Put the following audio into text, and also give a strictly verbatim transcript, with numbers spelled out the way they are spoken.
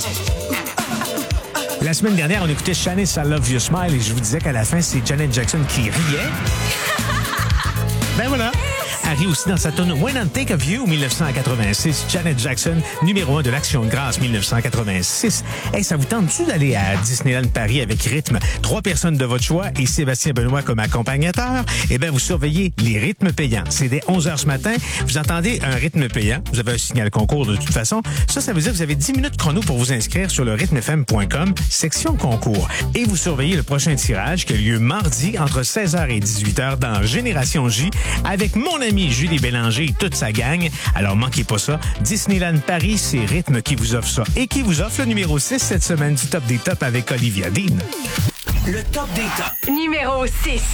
La semaine dernière, on écoutait Shanice I Love Your Smile et je vous disais qu'à la fin, c'est Janet Jackson qui riait. Ben voilà. Harry aussi dans sa tune When I Think of You, dix-neuf cent quatre-vingt-six. Janet Jackson, numéro un de l'Action de grâce, dix-neuf cent quatre-vingt-six. Hey, ça vous tente-tu d'aller à Disneyland Paris avec rythme? Trois personnes de votre choix et Sébastien Benoît comme accompagnateur. Eh bien, vous surveillez les rythmes payants. C'est dès onze heures ce matin. Vous entendez un rythme payant. Vous avez un signal concours de toute façon. Ça, ça veut dire que vous avez dix minutes chrono pour vous inscrire sur le rythme f m point com, section concours. Et vous surveillez le prochain tirage qui a lieu mardi entre seize heures et dix-huit heures dans Génération J avec mon ami Julie Bélanger et toute sa gang. Alors, manquez pas ça. Disneyland Paris, c'est Rythme qui vous offre ça. Et qui vous offre le numéro six cette semaine du Top des Tops avec Olivia Dean. Le Top des Tops. Numéro six.